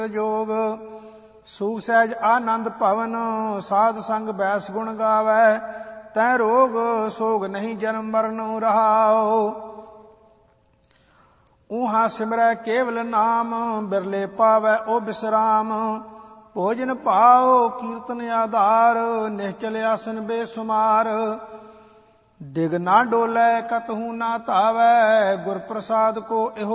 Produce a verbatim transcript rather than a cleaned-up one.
जोग सुख सहज आनंद भवन साध संग बैस गुण गावै तै रोग सोग नहीं जन्म मरण रहाओ। ऊहा सिमरै केवल नाम बिरले पावै ओ बिश्राम भोजन पाओ कीर्तन आधार निश्चल आसन बेसुमार डिग ना डोलै कतहु ना तावै गुर प्रसाद को एहो